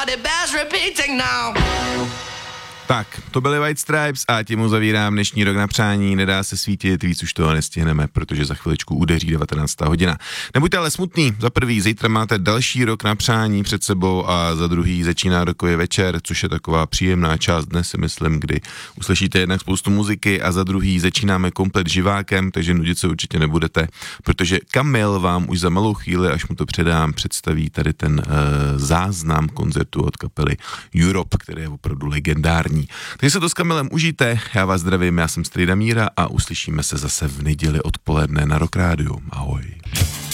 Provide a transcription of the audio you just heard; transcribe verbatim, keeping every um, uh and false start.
it bears repeating now. Tak, to byly White Stripes a tím uzavírám dnešní Rok na přání. Nedá se svítit, víc už toho nestihneme, protože za chviličku udeří devatenáctá hodina. Nebuďte ale smutný, za prvý, zítra máte další Rok na přání před sebou a za druhý začíná rokový večer, což je taková příjemná část dnes, si myslím, kdy uslyšíte jednak spoustu muziky a za druhý začínáme komplet živákem, takže nudit se určitě nebudete, protože Kamil vám už za malou chvíli, až mu to předám, představí tady ten uh, záznam koncertu od kapely Europe, který je opravdu legendární. Takže se to s Kamilem užijte, já vás zdravím, já jsem Strejda Míra a uslyšíme se zase v neděli odpoledne na Rock Rádiu. Ahoj.